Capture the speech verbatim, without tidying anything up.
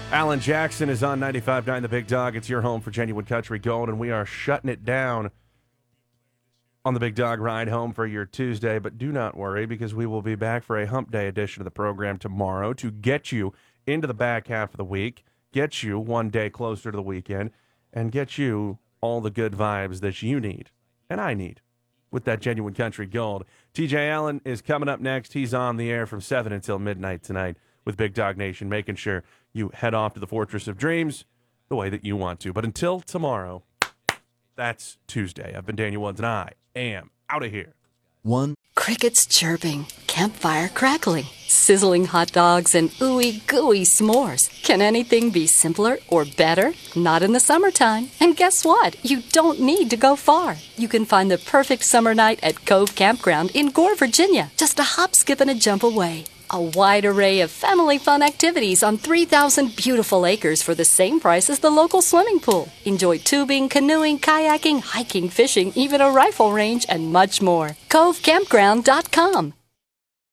Alan Jackson is on ninety-five point nine The Big Dog. It's your home for genuine country gold, and we are shutting it down on the Big Dog ride home for your Tuesday. But do not worry, because we will be back for a hump day edition of the program tomorrow to get you into the back half of the week, get you one day closer to the weekend, and get you all the good vibes that you need and I need with that genuine country gold. T J Allen is coming up next. He's on the air from seven until midnight tonight with Big Dog Nation, making sure you head off to the Fortress of Dreams the way that you want to. But until tomorrow, that's Tuesday. I've been Daniel Woods, and I am out of here. One. Crickets chirping, campfire crackling, sizzling hot dogs, and ooey gooey s'mores. Can anything be simpler or better? Not in the summertime. And guess what? You don't need to go far. You can find the perfect summer night at Cove Campground in Gore, Virginia, just a hop, skip, and a jump away. A wide array of family fun activities on three thousand beautiful acres for the same price as the local swimming pool. Enjoy tubing, canoeing, kayaking, hiking, fishing, even a rifle range, and much more. Cove Campground dot com.